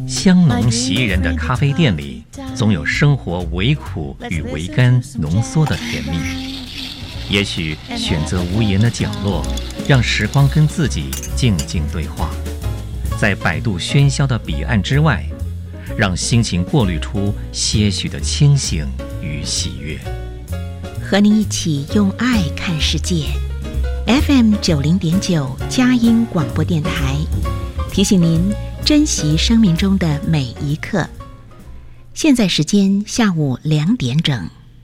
香浓袭人的咖啡店里，总有生活微苦与微甘浓缩的甜蜜。也许选择无言的角落，让时光跟自己静静对话，在百度喧嚣的彼岸之外，让心情过滤出些许的清醒与喜悦。 和您一起用爱看世界。FM 90.9佳音广播电台提醒您珍惜生命中的每一刻。现在时间下午2点整。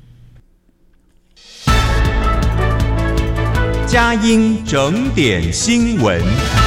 佳音整点新闻。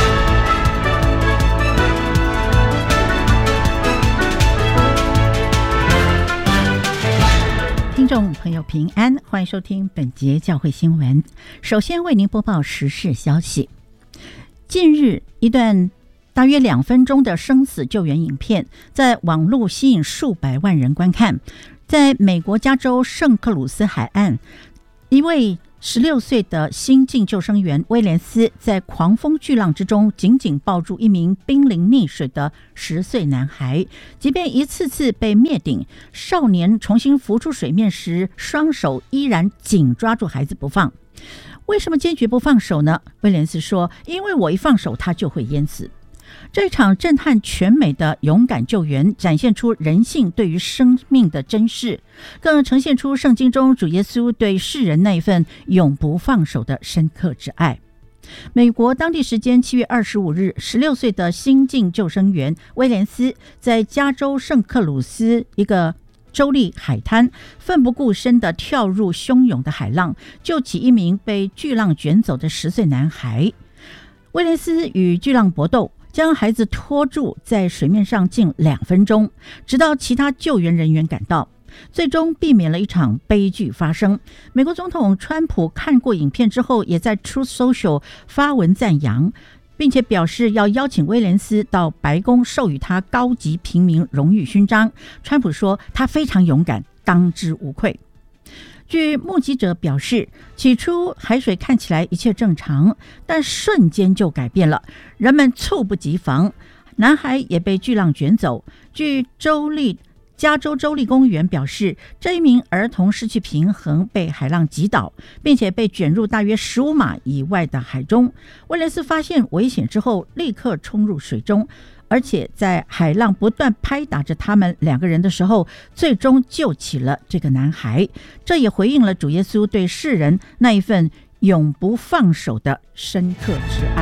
听众朋友平安，欢迎收听本节教会新闻。首先为您播报时事消息。近日，一段大约2分钟的生死救援影片在网络吸引数百万人观看。在美国加州圣克鲁斯海岸，一位16岁的新晋救生员威廉斯在狂风巨浪之中紧紧抱住一名濒临溺水的10岁男孩，即便一次次被灭顶，少年重新浮出水面时，双手依然紧抓住孩子不放。为什么坚决不放手呢？威廉斯说，因为我一放手他就会淹死。这场震撼全美的勇敢救援，展现出人性对于生命的珍视，更呈现出圣经中主耶稣对世人那一份永不放手的深刻之爱。美国当地时间7月25日，16岁的新晋救生员威廉斯在加州圣克鲁斯一个州立海滩，奋不顾身地跳入汹涌的海浪，救起一名被巨浪卷走的10岁男孩。威廉斯与巨浪搏斗，将孩子拖住在水面上近2分钟，直到其他救援人员赶到，最终避免了一场悲剧发生。美国总统川普看过影片之后，也在 Truth Social 发文赞扬，并且表示要邀请威廉斯到白宫授予他高级平民荣誉勋章。川普说他非常勇敢，当之无愧。据目击者表示，起初海水看起来一切正常，但瞬间就改变了，人们猝不及防，男孩也被巨浪卷走。据加州州立公园表示，这一名儿童失去平衡，被海浪击倒，并且被卷入大约15码以外的海中。威廉斯发现危险之后，立刻冲入水中，而且在海浪不断拍打着他们2个人的时候，最终救起了这个男孩。这也回应了主耶稣对世人那一份永不放手的深刻之爱。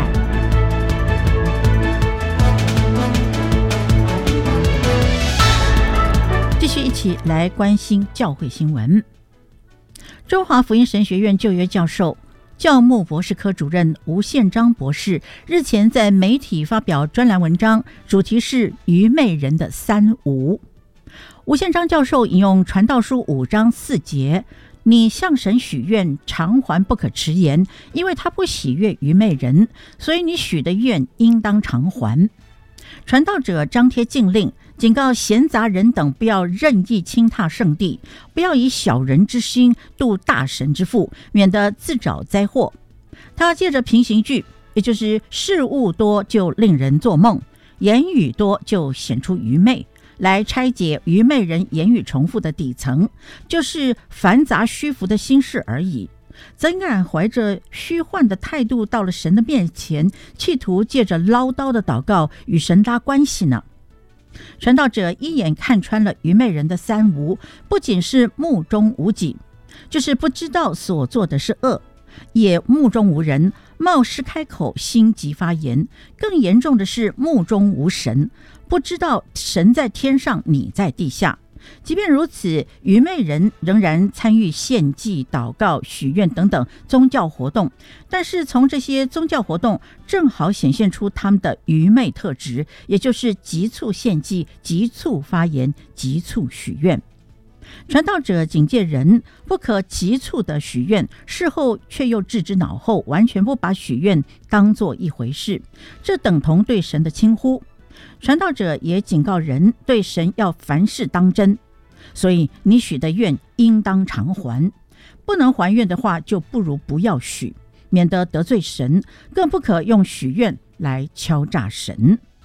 继续一起来关心教会新闻。中华福音神学院旧约教授、教牧博士科主任吴宪章博士日前在媒体发表专栏文章，主题是愚昧人的3无。吴宪章教授引用传道书5章4节，你向神许愿，偿还不可迟延，因为他不喜悦愚昧人，所以你许的愿应当偿还。传道者张贴禁令，警告闲杂人等不要任意轻踏圣地，不要以小人之心度大神之腹，免得自找灾祸。他借着平行句，也就是事物多就令人做梦，言语多就显出愚昧，来拆解愚昧人言语重复的底层，就是繁杂虚浮的心事而已。怎敢怀着虚幻的态度到了神的面前，企图借着唠叨的祷告与神拉关系呢？传道者一眼看穿了愚昧人的3无，不仅是目中无己，就是不知道所做的是恶，也目中无人，冒失开口，心急发言。更严重的是目中无神，不知道神在天上，你在地下。即便如此，愚昧人仍然参与献祭、祷告、许愿等等宗教活动，但是从这些宗教活动正好显现出他们的愚昧特质，也就是急促献祭、急促发言、急促许愿。传道者警戒人不可急促的许愿，事后却又置之脑后，完全不把许愿当作一回事，这等同对神的轻忽。传道者也警告人，对神要凡事当真，所以你许的愿应当偿还，不能还愿的话，就不如不要许，免得得罪神，更不可用许愿来敲诈神。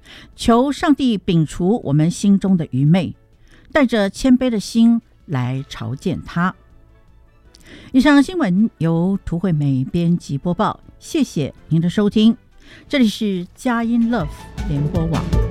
求上帝摒除我们心中的愚昧，带着谦卑的心来朝见他。以上新闻由涂惠美编辑播报，谢谢您的收听。这里是佳音 Love 联播网。